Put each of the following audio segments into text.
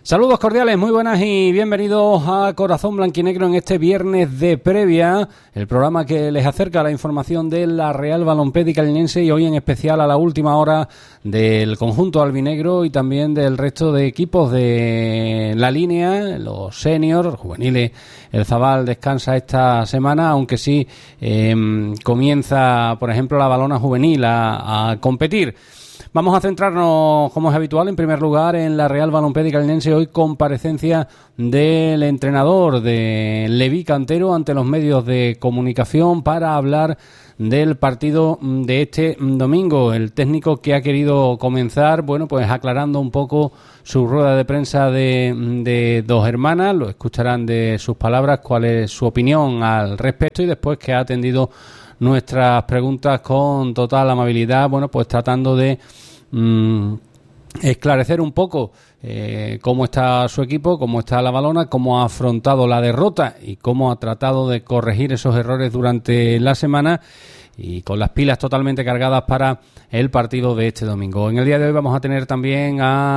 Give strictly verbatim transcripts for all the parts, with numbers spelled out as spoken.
Saludos cordiales, muy buenas y bienvenidos a Corazón Blanquinegro en este viernes de previa, el programa que les acerca la información de la Real Balompédica Linense y hoy en especial a la última hora del conjunto albinegro y también del resto de equipos de la línea, los seniors, juveniles. El Zabal descansa esta semana, aunque sí eh, comienza, por ejemplo, la Balona Juvenil a, a competir. Vamos a centrarnos, como es habitual, en primer lugar en la Real Balompédica Linense. Hoy comparecencia del entrenador de Leví Cantero ante los medios de comunicación para hablar del partido de este domingo. El técnico que ha querido comenzar, bueno, pues aclarando un poco su rueda de prensa de, de Dos Hermanas. Lo escucharán de sus palabras cuál es su opinión al respecto y después que ha atendido nuestras preguntas con total amabilidad, bueno, pues tratando de mmm, esclarecer un poco eh, cómo está su equipo, cómo está la Balona, cómo ha afrontado la derrota y cómo ha tratado de corregir esos errores durante la semana y con las pilas totalmente cargadas para el partido de este domingo. En el día de hoy vamos a tener también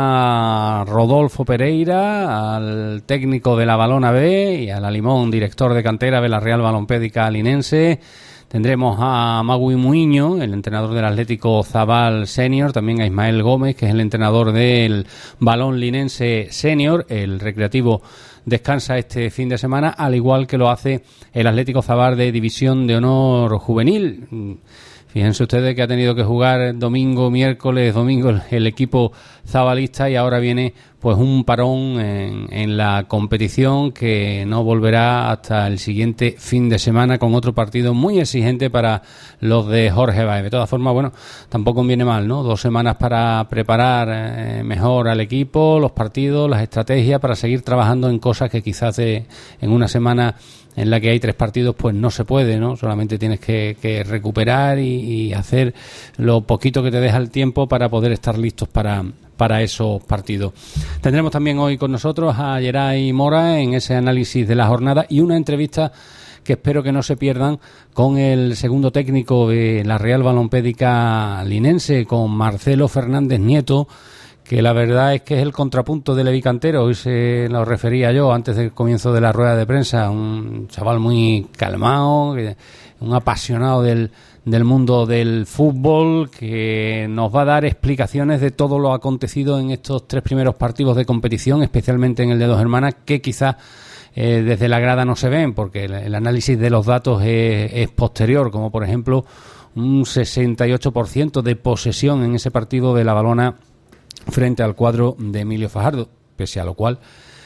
a Rodolfo Pereira, al técnico de la Balona B y a la Limón, director de cantera de la Real Balompédica Linense. Tendremos a Magui Muiño, el entrenador del Atlético Zabal Senior, también a Ismael Gómez, que es el entrenador del Balón Linense Senior. El Recreativo descansa este fin de semana, al igual que lo hace el Atlético Zabal de División de Honor Juvenil. Fíjense ustedes que ha tenido que jugar domingo, miércoles, domingo el, el equipo zabalista y ahora viene pues un parón en, en la competición que no volverá hasta el siguiente fin de semana con otro partido muy exigente para los de Jorge Báez. De todas formas, bueno, tampoco viene mal, ¿no? Dos semanas para preparar eh, mejor al equipo, los partidos, las estrategias, para seguir trabajando en cosas que quizás de, en una semana en la que hay tres partidos pues no se puede, ¿no? Solamente tienes que, que recuperar y, y hacer lo poquito que te deja el tiempo para poder estar listos para, para esos partidos. Tendremos también hoy con nosotros a Geray Mora en ese análisis de la jornada y una entrevista que espero que no se pierdan con el segundo técnico de la Real Balompédica Linense, con Marcelo Fernández Nieto, que la verdad es que es el contrapunto de Leví Cantero. Hoy se lo refería yo antes del comienzo de la rueda de prensa, un chaval muy calmado, un apasionado del, del mundo del fútbol, que nos va a dar explicaciones de todo lo acontecido en estos tres primeros partidos de competición, especialmente en el de Dos Hermanas, que quizás eh, desde la grada no se ven, porque el, el análisis de los datos es, es posterior, como por ejemplo un sesenta y ocho por ciento de posesión en ese partido de la Balona frente al cuadro de Emilio Fajardo, pese a lo cual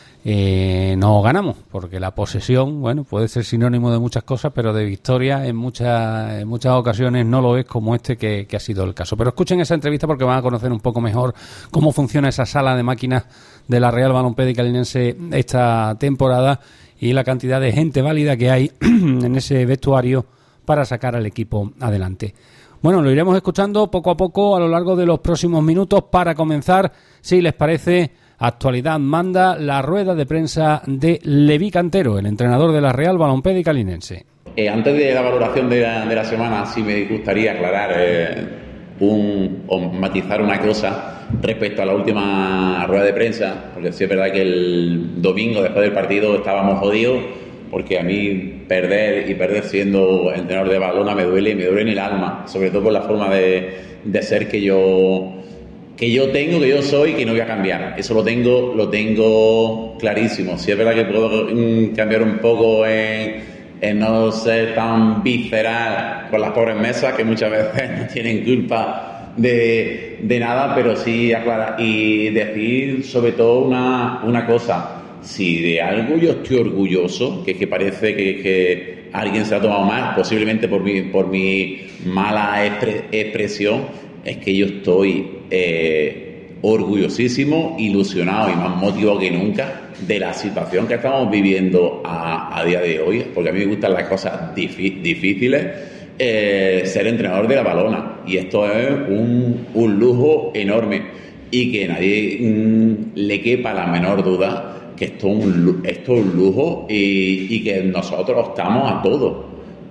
eh, no ganamos, porque la posesión, bueno, puede ser sinónimo de muchas cosas, pero de victoria en muchas en muchas ocasiones no lo es, como este que, que ha sido el caso. Pero escuchen esa entrevista porque van a conocer un poco mejor cómo funciona esa sala de máquinas de la Real Balompédica Linense esta temporada y la cantidad de gente válida que hay en ese vestuario para sacar al equipo adelante. Bueno, lo iremos escuchando poco a poco a lo largo de los próximos minutos. Para comenzar, si les parece, actualidad manda la rueda de prensa de Leví Cantero, el entrenador de la Real Balompédica Linense. Eh, antes de la valoración de la, de la semana, sí me gustaría aclarar eh, un, o matizar una cosa respecto a la última rueda de prensa, porque sí es verdad que el domingo, después del partido, estábamos jodidos, porque a mí perder y perder siendo entrenador de Balona me duele, me duele en el alma, sobre todo por la forma de, de ser que yo que yo tengo, que yo soy, que no voy a cambiar. Eso lo tengo lo tengo clarísimo. Sí es verdad que puedo mm, cambiar un poco en, en no ser tan visceral con las pobres mesas, que muchas veces no tienen culpa de, de nada, pero sí aclarar y decir sobre todo una, una cosa. Si de algo yo estoy orgulloso, que es que parece que, que alguien se ha tomado mal, posiblemente por mi, por mi mala expre, expresión, es que yo estoy eh, orgullosísimo, ilusionado y más motivado que nunca de la situación que estamos viviendo a, a día de hoy, porque a mí me gustan las cosas difí, difíciles, eh, ser entrenador de la Balona, y esto es un, un lujo enorme, y que nadie mmm, le quepa la menor duda que esto es un, esto es un lujo y, y que nosotros optamos a todo.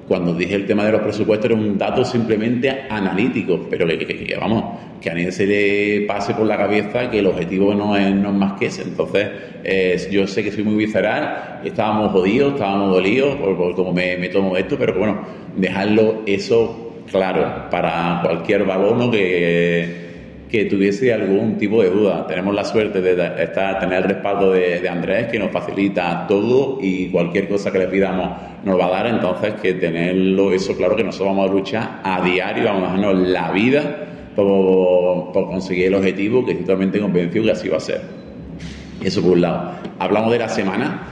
cuando dije el tema de los presupuestos era un dato simplemente analítico, pero que, que, que vamos, que a nadie se le pase por la cabeza que el objetivo no es, no es más que ese. Entonces, eh, yo sé que soy muy visceral, estábamos jodidos, estábamos dolidos por, por cómo me, me tomo esto, pero bueno, dejarlo eso claro para cualquier balón que que tuviese algún tipo de duda. Tenemos la suerte de estar, tener el respaldo de, de Andrés, que nos facilita todo y cualquier cosa que le pidamos nos va a dar. Entonces, que tenerlo eso claro, que nosotros vamos a luchar a diario, vamos a dejarnos la vida por, por conseguir el objetivo, que estoy totalmente convencido que así va a ser. Eso por un lado. Hablamos de la semana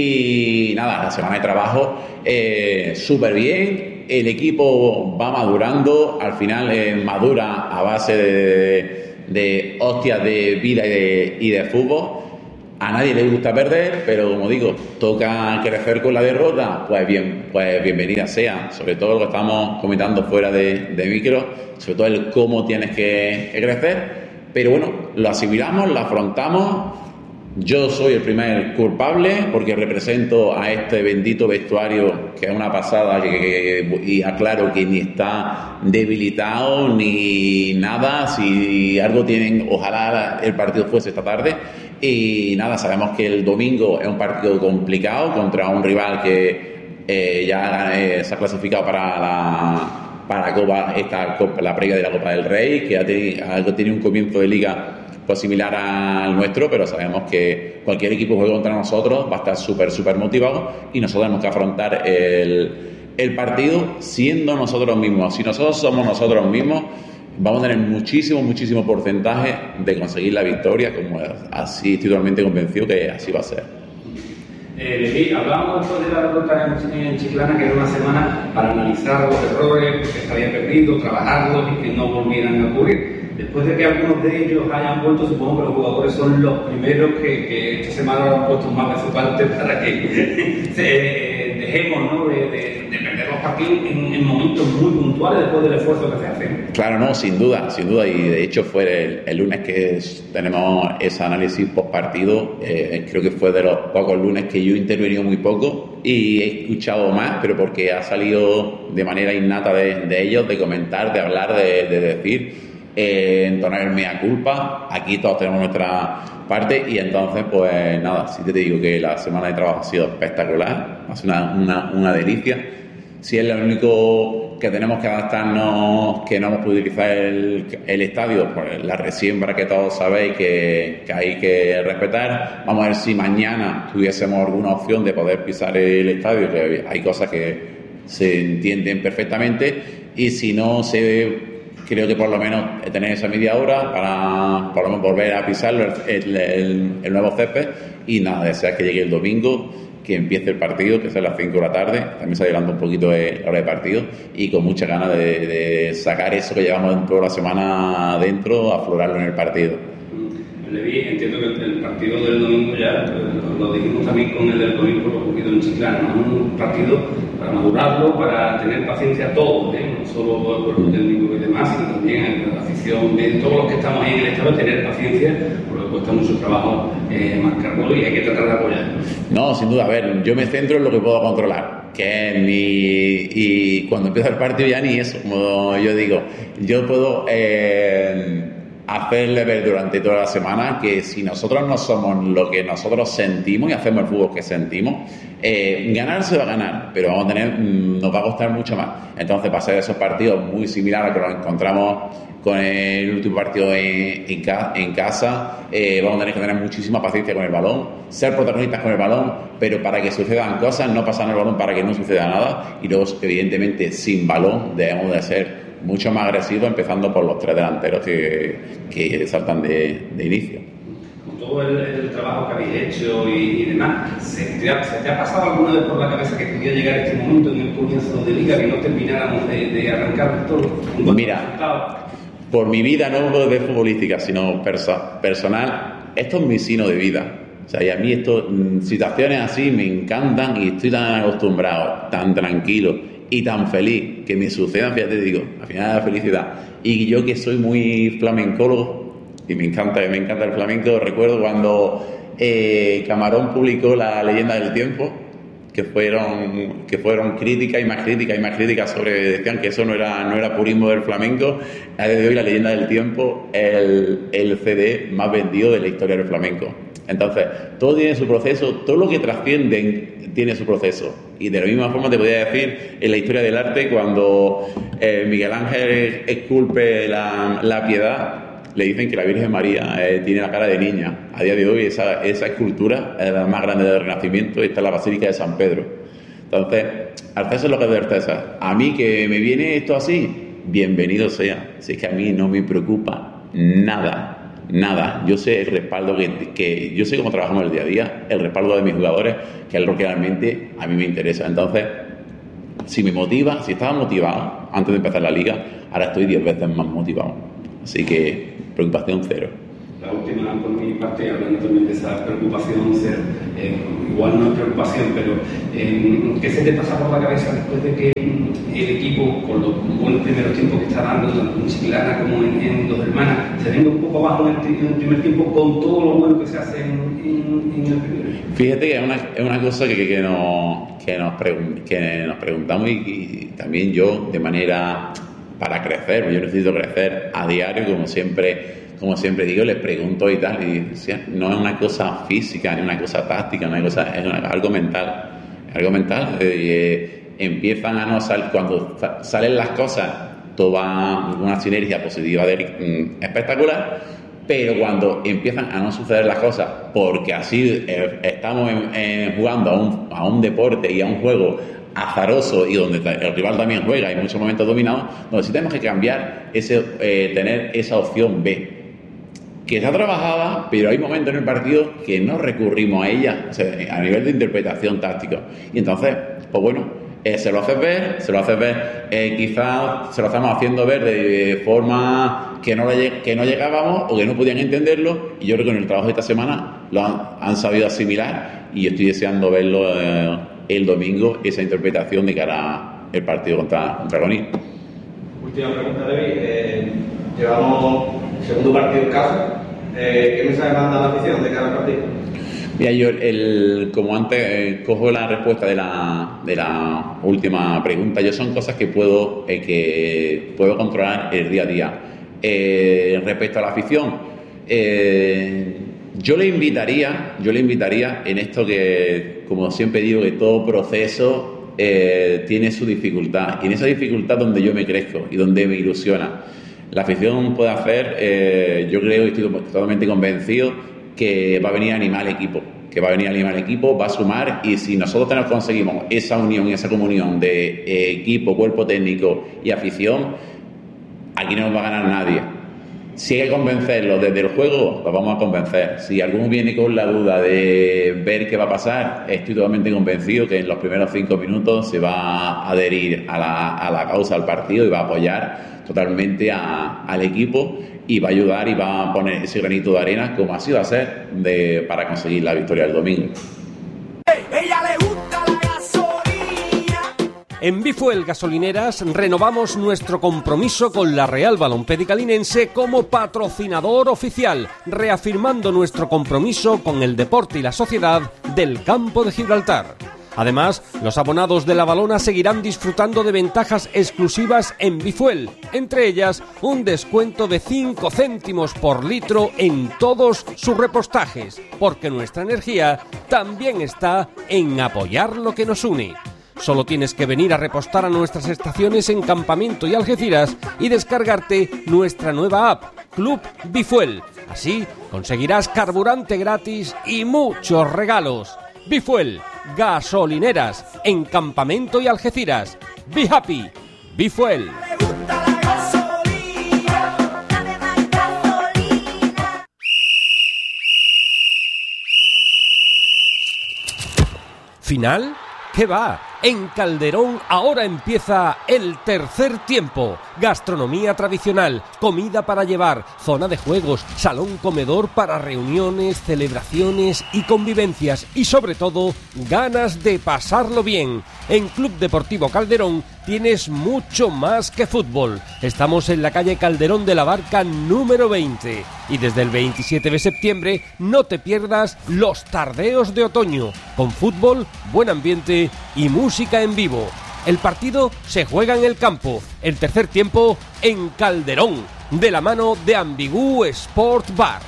y nada, la semana de trabajo eh, súper bien. El equipo va madurando, al final eh, madura a base de, de hostias de vida y de, y de fútbol. A nadie le gusta perder, pero como digo, toca crecer con la derrota, pues bien, pues bienvenida sea. Sobre todo lo que estamos comentando fuera de, de micro, sobre todo el cómo tienes que, que crecer. Pero bueno, lo asimilamos, lo afrontamos. Yo soy el primer culpable porque represento a este bendito vestuario que es una pasada que, que, y aclaro que ni está debilitado ni nada. Si algo tienen, ojalá el partido fuese esta tarde. Y nada, sabemos que el domingo es un partido complicado contra un rival que eh, ya eh, se ha clasificado para la, para la Copa, esta Copa, la previa de la Copa del Rey, que ha tenido, ha tenido un comienzo de liga pues similar al nuestro, pero sabemos que cualquier equipo que juegue contra nosotros va a estar súper, súper motivado y nosotros tenemos que afrontar el, el partido siendo nosotros mismos. Si nosotros somos nosotros mismos, vamos a tener muchísimo, muchísimo porcentaje de conseguir la victoria, como así estoy totalmente convencido que así va a ser. Eh, sí, hablábamos después de la derrota en, en Chiclana, que era una semana para analizar los errores que se habían perdido, trabajarlos y que no volvieran a ocurrir. Después de que algunos de ellos hayan vuelto, supongo que los jugadores son los primeros que, que esta semana han puesto más de su parte para que se, eh, dejemos, ¿no?, de, de, de perder los partidos en, en momentos muy puntuales después del esfuerzo que se hace. Claro, no, sin duda, sin duda, y de hecho fue el, el lunes que es, tenemos ese análisis post partido, eh, creo que fue de los pocos lunes que yo he intervenido muy poco y he escuchado más, pero porque ha salido de manera innata de, de ellos, de comentar, de hablar, de, de decir, eh, entonar el mea culpa. Aquí todos tenemos nuestra parte y entonces pues nada, sí te digo que la semana de trabajo ha sido espectacular, ha sido una, una, una delicia. Si es lo único que tenemos que adaptarnos, que no hemos podido utilizar el, el estadio, pues la resiembra que todos sabéis que, que hay que respetar. Vamos a ver si mañana tuviésemos alguna opción de poder pisar el estadio, que hay cosas que se entienden perfectamente, y si no, se, creo que por lo menos tener esa media hora para por lo menos volver a pisarlo, el, el, el nuevo césped, y nada, desear que llegue el domingo, que empiece el partido, que sea a las cinco de la tarde, también se adelanta un poquito de la hora de partido, y con muchas ganas de, de sacar eso que llevamos toda la semana adentro, aflorarlo en el partido. Levi, entiendo que el partido del domingo ya, lo, lo dijimos también con el del domingo, lo cogido en Chiclana, ¿no? Un partido para madurarlo, para tener paciencia todos, ¿eh? No solo por el cuerpo técnico y demás, sino también la afición, de todos los que estamos ahí en el estado, tener paciencia, porque cuesta mucho trabajo eh, marcarlo y hay que tratar de apoyarlo. No, sin duda, a ver, yo me centro en lo que puedo controlar, que es mi... y cuando empieza el partido ya ni eso, como yo digo, yo puedo... Eh, hacerle ver durante toda la semana que si nosotros no somos lo que nosotros sentimos y hacemos el fútbol que sentimos, eh, ganar se va a ganar, pero vamos a tener, nos va a costar mucho más. Entonces, para ser esos partidos muy similares a que nos encontramos con el último partido en, en, ca, en casa, eh, vamos a tener que tener muchísima paciencia con el balón, ser protagonistas con el balón, pero para que sucedan cosas, no pasar el balón para que no suceda nada, y luego, evidentemente, sin balón debemos de ser mucho más agresivo, empezando por los tres delanteros que, que saltan de, de inicio. Con todo el, el trabajo que habéis hecho y, y demás, ¿se te, ha, ¿se te ha pasado alguna vez por la cabeza que podía llegar este momento en el comienzo de liga que no termináramos de, de arrancar todo? Mira, por mi vida, no de futbolística, sino perso- personal, esto es mi sino de vida. O sea, y a mí esto, situaciones así me encantan y estoy tan acostumbrado, tan tranquilo y tan feliz que me sucedan, fíjate, te digo, al final de la felicidad. Y yo que soy muy flamencólogo y me encanta, me encanta el flamenco, recuerdo cuando eh, Camarón publicó La leyenda del tiempo, que fueron que fueron críticas y más críticas y más críticas sobre, decían que eso no era no era purismo del flamenco. A día de hoy La Leyenda del Tiempo es el, el C D más vendido de la historia del flamenco. Entonces, todo tiene su proceso, todo lo que trasciende tiene su proceso. Y de la misma forma te podría decir en la historia del arte, cuando eh, Miguel Ángel esculpe la, la Piedad, le dicen que la Virgen María eh, tiene la cara de niña. A día de hoy esa, esa escultura es la más grande del Renacimiento y está en la Basílica de San Pedro. Entonces, al César lo que es del César. A mí que me viene esto así, bienvenido sea. Si es que a mí no me preocupa nada. Nada, yo sé el respaldo que, que yo sé cómo trabajamos el día a día, el respaldo de mis jugadores, que es lo que realmente a mí me interesa. Entonces, si me motiva, si estaba motivado antes de empezar la liga, ahora estoy diez veces más motivado. Así que preocupación cero. La última por mi parte, hablando también de esa preocupación cero, eh, igual no es preocupación, pero eh, ¿qué se te pasa por la cabeza después de que el equipo, con los buenos primeros tiempos que está dando, tanto en Chiclana como en, en Dos Hermanas, se venga un poco abajo en el, en el primer tiempo con todo lo bueno que se hace en, en, en el primero? Fíjate que es una, es una cosa que, que, que, nos, que, nos pregun- que nos preguntamos y, y también yo de manera para crecer, yo necesito crecer a diario, como siempre como siempre digo, les pregunto y tal, y ¿sí? No es una cosa física, ni una cosa táctica, una cosa, es una, algo mental, algo mental, eh, empiezan a no salir, cuando salen las cosas, todo va una sinergia positiva de, mm, espectacular, pero cuando empiezan a no suceder las cosas, porque así eh, estamos en, en, jugando a un, a un deporte y a un juego azaroso y donde el rival también juega y en muchos momentos dominados, donde sí tenemos que cambiar, ese, eh, tener esa opción B, que está trabajada, pero hay momentos en el partido que no recurrimos a ella, o sea, a nivel de interpretación táctica. Y entonces, pues bueno, eh, se lo haces ver, se lo haces ver, eh, quizás se lo estamos haciendo ver de forma que no, le, que no llegábamos o que no podían entenderlo, y yo creo que en el trabajo de esta semana lo han, han sabido asimilar, y yo estoy deseando verlo eh, el domingo, esa interpretación de cara al partido contra, contra Goní. Última pregunta, David. Eh, llevamos segundo partido en casa. Eh, ¿Qué mensaje manda la afición de cara al partido? Mira, yo, el, como antes, eh, cojo la respuesta de la, de la última pregunta. Yo son cosas que puedo, eh, que puedo controlar el día a día. Eh, respecto a la afición, eh, yo le invitaría, yo le invitaría en esto que, como siempre digo, que todo proceso eh, tiene su dificultad. Y en esa dificultad donde yo me crezco y donde me ilusiona. La afición puede hacer, eh, yo creo y estoy totalmente convencido que va a venir a animar al equipo, que va a venir a animar al equipo, va a sumar, y si nosotros tenemos, conseguimos esa unión y esa comunión de eh, equipo, cuerpo técnico y afición, aquí no nos va a ganar nadie. Si hay que convencerlo desde el juego, lo vamos a convencer. Si alguno viene con la duda de ver qué va a pasar, estoy totalmente convencido que en los primeros cinco minutos se va a adherir a la, a la causa, al partido, y va a apoyar totalmente a, al equipo, y va a ayudar y va a poner ese granito de arena, como así va a ser, de, para conseguir la victoria del domingo. Ella le gusta la gasolina. En Bifuel Gasolineras renovamos nuestro compromiso con la Real Balompédica Linense como patrocinador oficial, reafirmando nuestro compromiso con el deporte y la sociedad del Campo de Gibraltar. Además, los abonados de La Valona seguirán disfrutando de ventajas exclusivas en Bifuel, entre ellas un descuento de cinco céntimos por litro en todos sus repostajes, porque nuestra energía también está en apoyar lo que nos une. Solo tienes que venir a repostar a nuestras estaciones en Campamento y Algeciras y descargarte nuestra nueva app, Club Bifuel. Así conseguirás carburante gratis y muchos regalos. Bifuel Gasolineras en Campamento y Algeciras. Be happy, Bifuel. Le gusta la gasolina. Dame más gasolina. ¿Final? ¿Qué va? En Calderón ahora empieza el tercer tiempo. Gastronomía tradicional, comida para llevar, zona de juegos, salón comedor para reuniones, celebraciones y convivencias, y sobre todo, ganas de pasarlo bien. En Club Deportivo Calderón tienes mucho más que fútbol. Estamos en la calle Calderón de la Barca número veinte y desde el veintisiete de septiembre no te pierdas los tardeos de otoño, con fútbol, buen ambiente y música en vivo. El partido se juega en el campo, el tercer tiempo en Calderón, de la mano de Ambigú Sport Bar.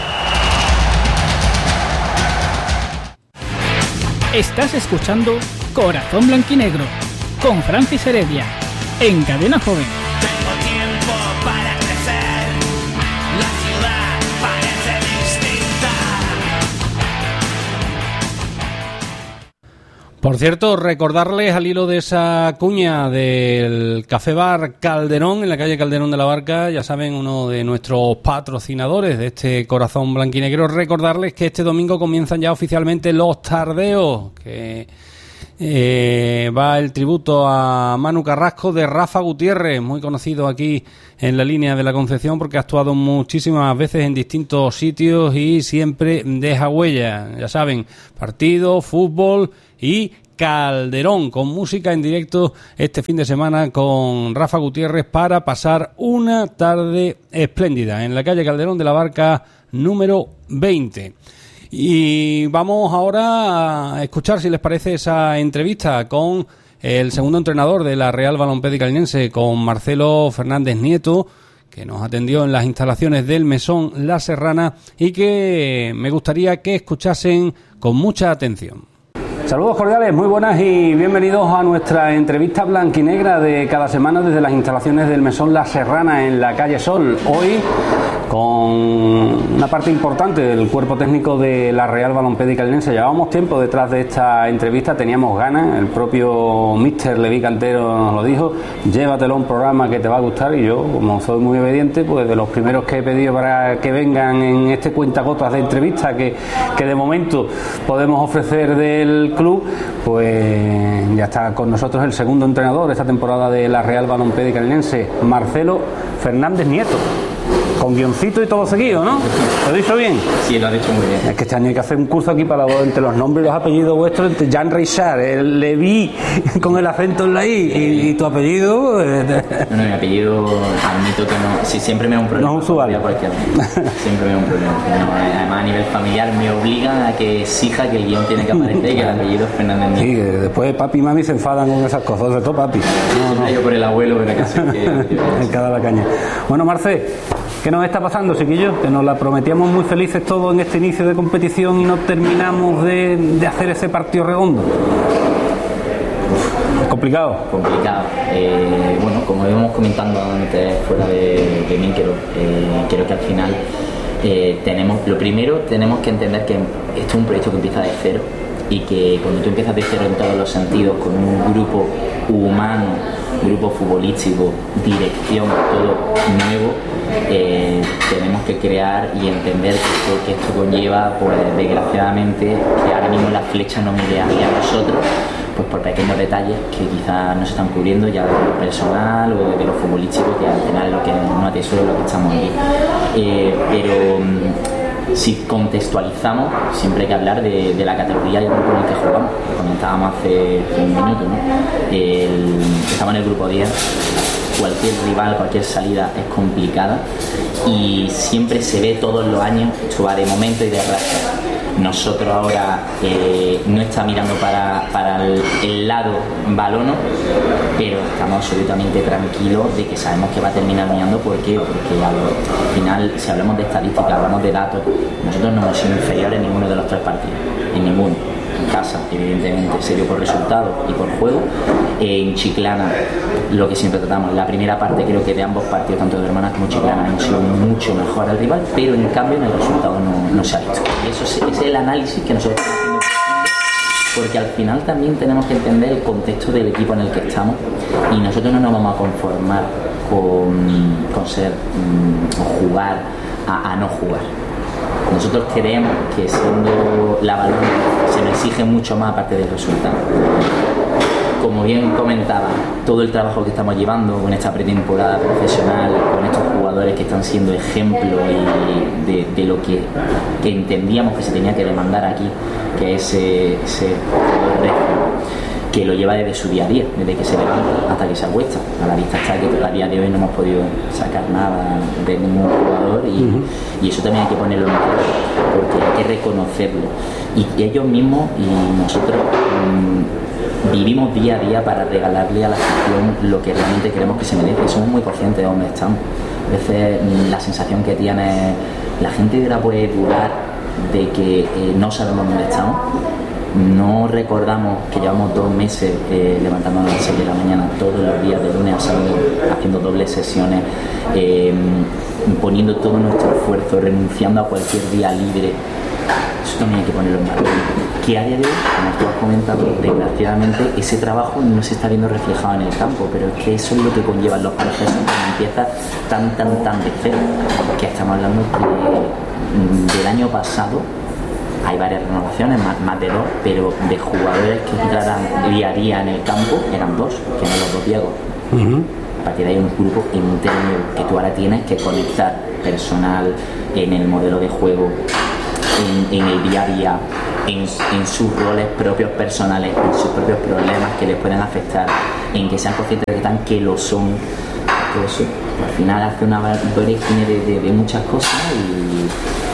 Estás escuchando Corazón Blanquinegro con Francis Heredia en Cadena Joven. Tengo tiempo para crecer, la ciudad parece distinta. Por cierto, recordarles al hilo de esa cuña del Café Bar Calderón, en la calle Calderón de la Barca, ya saben, uno de nuestros patrocinadores de este Corazón Blanquinegro, recordarles que este domingo comienzan ya oficialmente los tardeos, que eh, va el tributo a Manu Carrasco de Rafa Gutiérrez, muy conocido aquí en la línea de la Concepción porque ha actuado muchísimas veces en distintos sitios y siempre deja huella. Ya saben, partido, fútbol y Calderón, con música en directo este fin de semana con Rafa Gutiérrez para pasar una tarde espléndida en la calle Calderón de la Barca número veinte. Y vamos ahora a escuchar, si les parece, esa entrevista con el segundo entrenador de la Real Balompédica Linense, con Marcelo Fernández Nieto, que nos atendió en las instalaciones del Mesón La Serrana y que me gustaría que escuchasen con mucha atención. Saludos cordiales, muy buenas y bienvenidos a nuestra entrevista blanquinegra de cada semana desde las instalaciones del Mesón La Serrana en la calle Sol. Hoy con una parte importante del cuerpo técnico de la Real Balompédica Linense. Llevábamos tiempo detrás de esta entrevista, teníamos ganas, el propio míster Leví Cantero nos lo dijo, llévatelo a un programa que te va a gustar, y yo, como soy muy obediente, pues de los primeros que he pedido para que vengan en este cuentagotas de entrevista que, que de momento podemos ofrecer del club, pues ya está con nosotros el segundo entrenador esta temporada de la Real Balompédica Linense, Marcelo Fernández Nieto. Con guioncito y todo seguido, ¿no? ¿Lo he dicho bien? Sí, lo has dicho muy bien. Es que este año hay que hacer un curso aquí para los, entre los nombres y los apellidos vuestros, entre Jean Richard, el Leví con el acento en la I, y, y tu apellido. Eh, no, no, mi apellido, admito que no. Sí, siempre me da un problema. No es usual. Siempre me da un problema. No, además, a nivel familiar me obligan a que exija que el guión tiene que aparecer y que el apellido es Fernández Nieto. Sí, que después papi y mami se enfadan con esas cosas, sobre todo papi. No, no. Yo por el abuelo, pero casi que. En cada la caña. Bueno, Marce, ¿qué nos está pasando, chiquillos? Que nos la prometíamos muy felices todos en este inicio de competición y no terminamos de, de hacer ese partido redondo. ¿Es complicado? Complicado. Eh, bueno, como íbamos comentando antes fuera de, de mí, creo, eh, creo que al final eh, tenemos, lo primero tenemos que entender que esto es un proyecto que empieza de cero y que cuando tú empiezas de cero en todos los sentidos, con un grupo humano, grupo futbolístico, dirección, todo nuevo, eh, tenemos que crear y entender que esto, que esto conlleva, pues desgraciadamente, que ahora mismo la flecha no mire hacia nosotros, pues por pequeños detalles que quizás no se están cubriendo ya de lo personal o de lo futbolístico, que al final es lo que nos atesora lo que estamos aquí. Eh, pero si contextualizamos, siempre hay que hablar de, de la categoría y el grupo en el que jugamos. Lo comentábamos hace un minuto, ¿no? El, estamos en el grupo diez, cualquier rival, cualquier salida es complicada y siempre se ve todos los años, esto va de momento y de racha. Nosotros ahora eh, no está mirando para, para el, el lado balono, pero estamos absolutamente tranquilos de que sabemos que va a terminar mirando. ¿Por qué? Porque al final, si hablamos de estadística, hablamos de datos, nosotros no hemos sido inferiores en ninguno de los tres partidos, en ninguno. En casa, evidentemente, se dio por resultados y por juego. En Chiclana, lo que siempre tratamos, la primera parte creo que de ambos partidos, tanto de Hermanas como Chiclana, hemos sido mucho mejor al rival, pero en cambio en el resultado no, no se ha visto. Y eso es, ese es el análisis que nosotros estamos haciendo, porque al final también tenemos que entender el contexto del equipo en el que estamos y nosotros no nos vamos a conformar con, con ser o jugar a, a no jugar. Nosotros creemos que siendo la balón se nos exige mucho más aparte del resultado. Como bien comentaba, todo el trabajo que estamos llevando con esta pretemporada profesional, con estos jugadores que están siendo ejemplo y de, de lo que, que entendíamos que se tenía que demandar aquí, que es ese, ese jugador referee. que lo lleva desde su día a día, desde que se levanta hasta que se acuesta. A la vista está que a día de hoy no hemos podido sacar nada de ningún jugador y, uh-huh. y eso también hay que ponerlo en claro, porque hay que reconocerlo. Y, y ellos mismos y nosotros mmm, vivimos día a día para regalarle a la afición lo que realmente queremos que se merece. Somos muy conscientes de dónde estamos. A veces mmm, la sensación que tiene la gente de ahora puede dudar de que eh, no sabemos dónde estamos. No recordamos que llevamos dos meses eh, levantándonos a las seis de la mañana todos los días de lunes a sábado, haciendo dobles sesiones, eh, poniendo todo nuestro esfuerzo, renunciando a cualquier día libre. Eso también hay que ponerlo en valor. Que a día de hoy, como tú has comentado, desgraciadamente ese trabajo no se está viendo reflejado en el campo, pero es que eso es lo que conllevan los procesos cuando empiezas tan, tan, tan de cero. Que estamos hablando de, del año pasado. Hay varias renovaciones, más, más de dos, pero de jugadores que entraran día a día en el campo eran dos, que no los dos Diego. Uh-huh. A partir de ahí un grupo interno que tú ahora tienes que conectar personal en el modelo de juego, en, en el día a día, en, en sus roles propios personales, en sus propios problemas que les pueden afectar, en que sean conscientes de que están, que lo son. Todo eso, al final hace una vorágine de, de, de muchas cosas y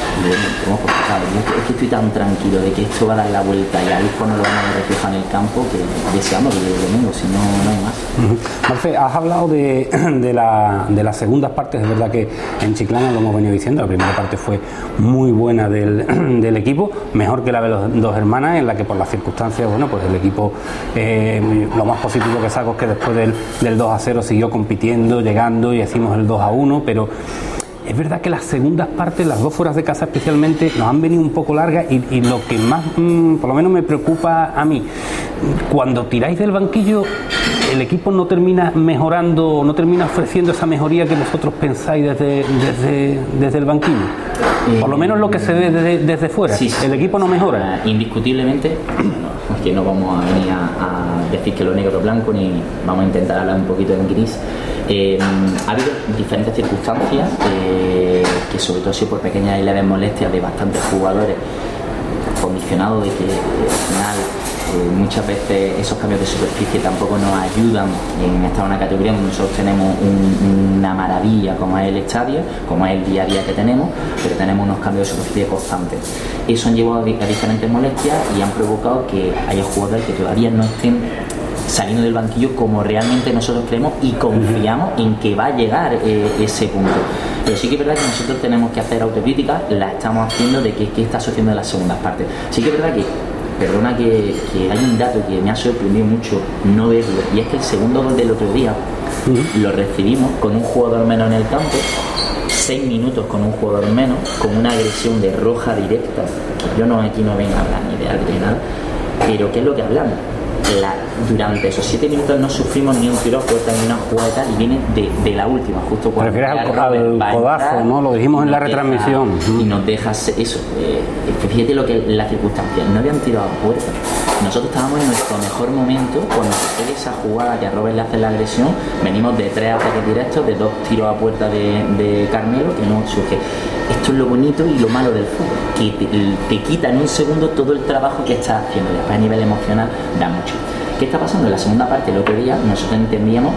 Bueno, pues, claro, es que estoy tan tranquilo de que esto va a dar la vuelta y ahí cuando lo vamos a reflejar en el campo que deseamos que llegue el domingo, si no, no hay más. Uh-huh. Marce, has hablado de, de, la, de las segundas partes. Es verdad que en Chiclana lo hemos venido diciendo, la primera parte fue muy buena del, del equipo, mejor que la de los dos hermanas, en la que por las circunstancias, bueno, pues el equipo eh, lo más positivo que saco es que después del, del dos a cero siguió compitiendo, llegando y hicimos el dos a uno, pero es verdad que las segundas partes, las dos fueras de casa especialmente, nos han venido un poco largas y, y lo que más, mmm, por lo menos me preocupa a mí, cuando tiráis del banquillo, el equipo no termina mejorando, no termina ofreciendo esa mejoría que vosotros pensáis desde, desde, desde el banquillo. Por lo menos lo que se ve desde, desde fuera, sí, el equipo no mejora. Indiscutiblemente, no, es que no vamos a venir a, a decir que lo negro es blanco, ni vamos a intentar hablar un poquito en gris. Eh, ha habido diferentes circunstancias eh, que sobre todo ha sido por pequeñas y leves molestias de bastantes jugadores, condicionados de que al final eh, muchas veces esos cambios de superficie tampoco nos ayudan en esta una categoría donde nosotros tenemos un, una maravilla como es el estadio, como es el día a día que tenemos, pero tenemos unos cambios de superficie constantes. Eso han llevado a, a diferentes molestias y han provocado que haya jugadores que todavía no estén saliendo del banquillo como realmente nosotros creemos y confiamos en que va a llegar eh, ese punto. Pero sí que es verdad que nosotros tenemos que hacer autocrítica, la estamos haciendo de que, que está sucediendo en las segundas partes. Sí que es verdad que, perdona que, que hay un dato que me ha sorprendido mucho no verlo, y es que el segundo gol del otro día uh-huh. lo recibimos con un jugador menos en el campo, seis minutos con un jugador menos, con una agresión de roja directa. Yo no aquí no vengo a hablar ni de árbitro ni nada, pero ¿qué es lo que hablamos? La, durante esos siete minutos no sufrimos ni un tiro a puerta ni una jugada y tal, y viene de, de la última, justo cuando te refieres al, al codazo, entrar, ¿no? Lo dijimos en la retransmisión deja, y nos dejas eso, eh, fíjate lo que la circunstancia, no habían tirado a puerta, nosotros estábamos en nuestro mejor momento cuando se hace esa jugada que a Robert le hace la agresión, venimos de tres ataques directos, de dos tiros a puerta de, de Carmelo que no surge. Esto es lo bonito y lo malo del fútbol, que te, te quita en un segundo todo el trabajo que estás haciendo, y después a nivel emocional da mucho. ¿Qué está pasando? En la segunda parte del otro día nosotros entendíamos,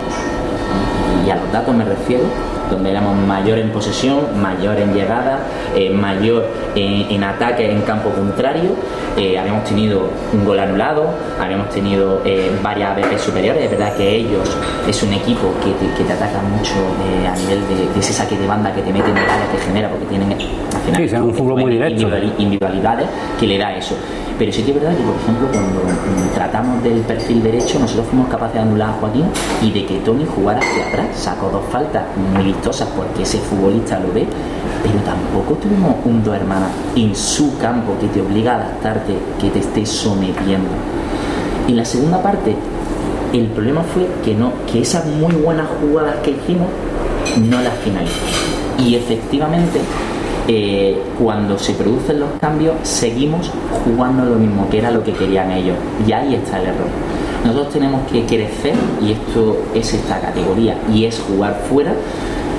y a los datos me refiero, donde éramos mayor en posesión, mayor en llegada, eh, mayor en, en ataque en campo contrario, eh, habíamos tenido un gol anulado, habíamos tenido eh, varias veces superiores. Es verdad que ellos es un equipo que te, que te ataca mucho eh, a nivel de, de ese saque de banda que te meten en el área que genera, porque tienen al final, sí, es un fútbol muy directo, individualidades que le da eso. Pero sí que es verdad que, por ejemplo, cuando tratamos del perfil derecho, nosotros fuimos capaces de anular a Joaquín y de que Tony jugara hacia atrás. Sacó dos faltas muy vistosas porque ese futbolista lo ve, pero tampoco tuvimos un dos hermanas en su campo que te obliga a adaptarte, que te esté sometiendo. En la segunda parte, el problema fue que, no, que esas muy buenas jugadas que hicimos no las finalizamos. Y efectivamente, Eh, cuando se producen los cambios seguimos jugando lo mismo, que era lo que querían ellos, y ahí está el error. Nosotros tenemos que crecer, y esto es esta categoría, y es jugar fuera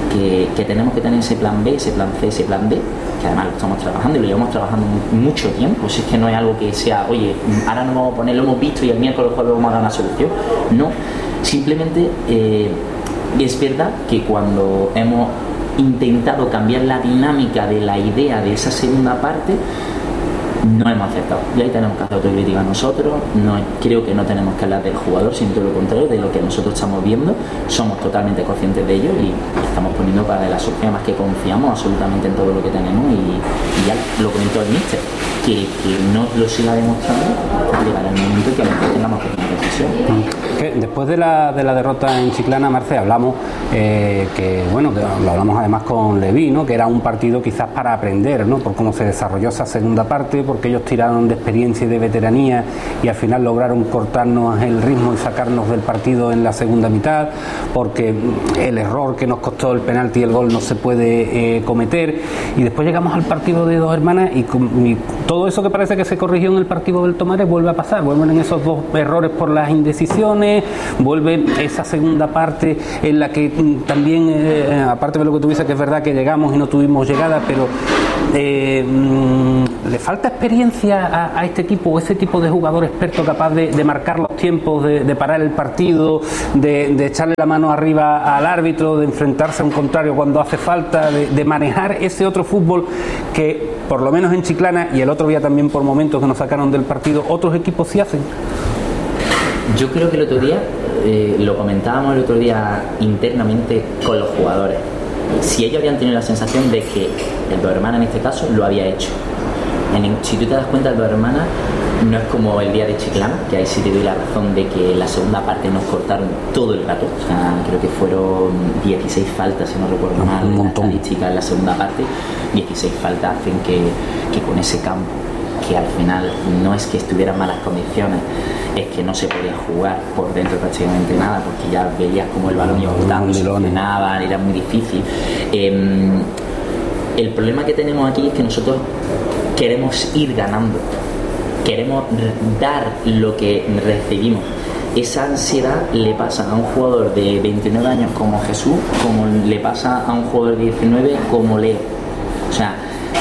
que, que tenemos que tener ese plan B, ese plan C, ese plan D, que además lo estamos trabajando y lo llevamos trabajando mucho tiempo. Si es que no es algo que sea, oye, ahora nos vamos a poner, lo hemos visto y el miércoles jueves vamos a dar una solución. No, simplemente eh, es verdad que cuando hemos intentado cambiar la dinámica de la idea de esa segunda parte, no hemos aceptado. Y ahí tenemos que hacer autocrítica nosotros. No, creo que no tenemos que hablar del jugador, sino todo lo contrario, de lo que nosotros estamos viendo. Somos totalmente conscientes de ello y estamos poniendo para la solución, más que confiamos absolutamente en todo lo que tenemos. Y, y ya lo comentó el míster, que, que no lo siga demostrando, llegará el momento en que nosotros tengamos que tomar decisión. Que después de la, de la derrota en Chiclana, Marce, hablamos eh, que, bueno, que lo hablamos además con Leví, ¿no? Que era un partido quizás para aprender, ¿no? Por cómo se desarrolló esa segunda parte, porque ellos tiraron de experiencia y de veteranía y al final lograron cortarnos el ritmo y sacarnos del partido en la segunda mitad, porque el error que nos costó el penalti y el gol no se puede eh, cometer. Y después llegamos al partido de Dos Hermanas y, y todo eso que parece que se corrigió en el partido del Tomares vuelve a pasar, vuelven en esos dos errores por las indecisiones, vuelve esa segunda parte en la que también, eh, aparte de lo que tú dices, que es verdad que llegamos y no tuvimos llegada, pero eh, mm, le falta experiencia a, a este equipo, ese tipo de jugador experto capaz de, de marcar los tiempos, de, de parar el partido, de, de echarle la mano arriba al árbitro, de enfrentarse a un contrario cuando hace falta, de, de manejar ese otro fútbol que por lo menos en Chiclana y el otro día también por momentos que nos sacaron del partido otros equipos sí hacen. Yo creo que el otro día, eh, lo comentábamos el otro día internamente con los jugadores, si ellos habían tenido la sensación de que el Dos Hermanas en este caso lo había hecho. En, si tú te das cuenta, el Dos Hermanas no es como el día de Chiclana, que ahí sí te doy la razón de que la segunda parte nos cortaron todo el rato. O sea, creo que fueron dieciséis faltas, si no recuerdo mal, un montón. La estadística en la segunda parte. dieciséis faltas hacen que, que con ese campo, que al final no es que estuviera en malas condiciones, es que no se podía jugar por dentro prácticamente nada, porque ya veías como el balón iba botando, se frenaban, era muy difícil. Eh, el problema que tenemos aquí es que nosotros queremos ir ganando, queremos dar lo que recibimos. Esa ansiedad le pasa a un jugador de veintinueve años como Jesús, como le pasa a un jugador de diecinueve como Leo. O sea,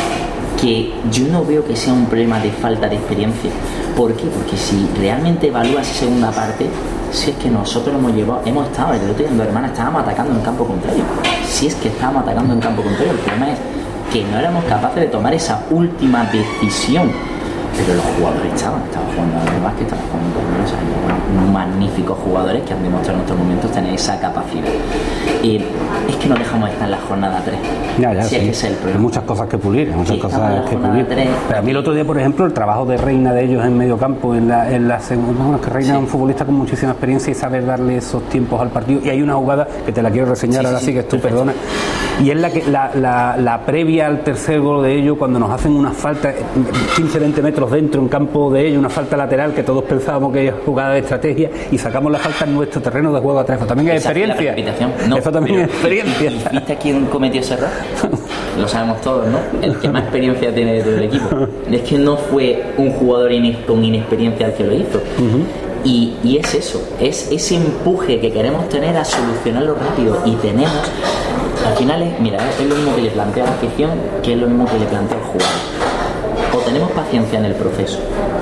que yo no veo que sea un problema de falta de experiencia. ¿Por qué? Porque si realmente evalúas esa segunda parte, si es que nosotros hemos llevado, hemos estado, el otro día en Dos Hermanas estábamos atacando en campo contrario. Si es que estábamos atacando en campo contrario, el problema es que no éramos capaces de tomar esa última decisión. Pero los jugadores estaban, estaban jugando a lo más que estaban jugando con o sea, unos magníficos jugadores que han demostrado en estos momentos tener esa capacidad. Y es que no dejamos de estar en la jornada tres. Ya, ya, si sí. Es que ese es el problema. Hay muchas cosas que pulir, hay muchas Sí, cosas que pulir. tres. Pero a mí el otro día, por ejemplo, el trabajo de Reina de ellos en medio campo, en la, en la segunda, bueno, es que Reina Sí. es un futbolista con muchísima experiencia y sabe darle esos tiempos al partido. Y hay una jugada que te la quiero reseñar, Sí, ahora sí, sí que tú, perfecto. perdona. Y es la que la, la, la previa al tercer gol de ellos, cuando nos hacen una falta quince a veinte metros dentro en campo de ellos, una falta lateral que todos pensábamos que es jugada de estrategia y sacamos la falta en nuestro terreno de juego atrás. Eso también es Esa fue la experiencia. precipitación. No, Eso también pero- es experiencia. ¿Y ¿Viste quién cometió ese error? Lo sabemos todos, ¿no? El que más experiencia tiene de todo el equipo. Es que no fue un jugador ines- con inexperiencia el que lo hizo. Uh-huh. Y, y es eso, es ese empuje que queremos tener a solucionarlo rápido y tenemos, al final es, mira, es lo mismo que le plantea a la afición, que es lo mismo que le plantea al jugador. O tenemos paciencia en el proceso,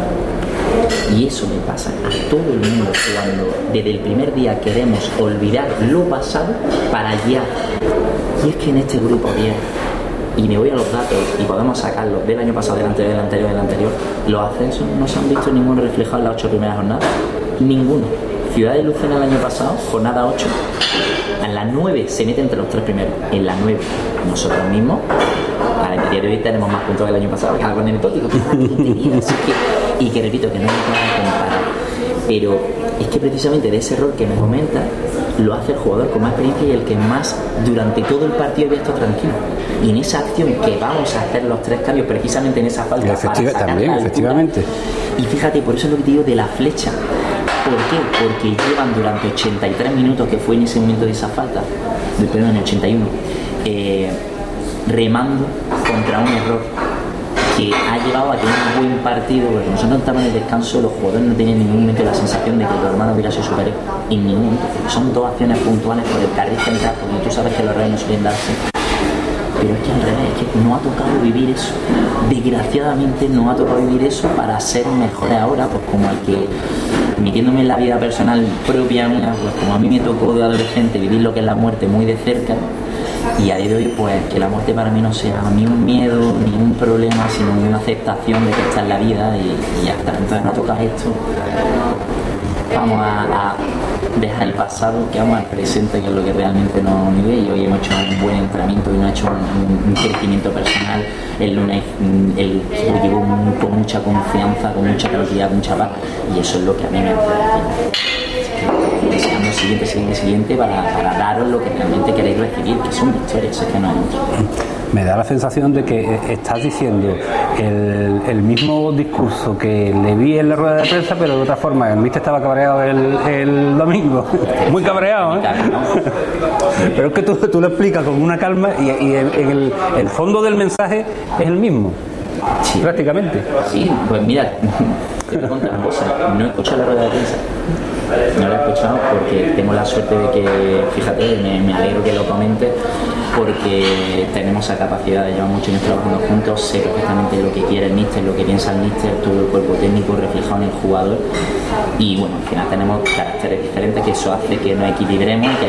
y eso le pasa a todo el mundo cuando desde el primer día queremos olvidar lo pasado para ya. Y es que en este grupo bien, y me voy a los datos y podemos sacarlos del año pasado, del anterior, del anterior, del anterior, los ascensos no se han visto ninguno reflejado en las ocho primeras jornadas. Ninguno. Ciudad de Lucena el año pasado, jornada ocho, en las nueve se mete entre los tres primeros. En la nueve, nosotros mismos, a día de hoy tenemos más puntos que el año pasado, que es algo anecdótico, que es una tontería, así que, y que repito, que no me puedo comparar. Pero es que precisamente de ese error que me comenta, lo hace el jugador con más experiencia y el que más durante todo el partido había estado tranquilo. Y en esa acción que vamos a hacer los tres cambios, precisamente en esa falta, Efectiva, para sacar también, la altura. efectivamente. Y fíjate, por eso es lo que te digo de la flecha. ¿Por qué? Porque llevan durante ochenta y tres minutos, que fue en ese momento de esa falta, perdón, en el ochenta y uno, eh, remando contra un error que ha llevado a tener un buen partido, porque nosotros estamos en el descanso, los jugadores no tenían en ningún momento la sensación de que tu hermano hubiera sido superior, en ningún momento, porque son dos acciones puntuales por el carril central, porque tú sabes que los reyes no suelen darse. Pero es que al revés, es que no ha tocado vivir eso. Desgraciadamente no ha tocado vivir eso para ser mejores ahora, pues como el que, metiéndome en la vida personal propia mía, pues como a mí me tocó de adolescente vivir lo que es la muerte muy de cerca, y a día de hoy pues que la muerte para mí no sea ni un miedo, ni un problema, sino una aceptación de que está en la vida y, y ya está. Entonces no tocas esto, vamos a, a dejar el pasado, que vamos al presente, que es lo que realmente nos une. Y hoy hemos hecho un buen entrenamiento y hemos hecho un, un crecimiento personal. El lunes el equipo llegó con mucha confianza, con mucha tranquilidad, con mucha paz, y eso es lo que a mí me hace deseando siguiente, siguiente, siguiente para, para daros lo que realmente queréis recibir, que son victorias, es que no hay mucho. Me da la sensación de que estás diciendo el, el mismo discurso que le vi en la rueda de prensa, pero de otra forma. El míster estaba cabreado el, el domingo, muy cabreado, ¿eh? Pero es que tú, tú lo explicas con una calma y, y el, el, el fondo del mensaje es el mismo, sí, prácticamente. Sí, pues mira, te voy a contar una cosa, no he escuchado la rueda de prensa. No lo he escuchado porque tengo la suerte de que, fíjate, me, me alegro que lo comentes, porque tenemos esa capacidad de llevar muchos años trabajando juntos, sé perfectamente lo que quiere el míster, lo que piensa el míster, todo el cuerpo técnico reflejado en el jugador, y bueno, al final tenemos caracteres diferentes, que eso hace que nos equilibremos, que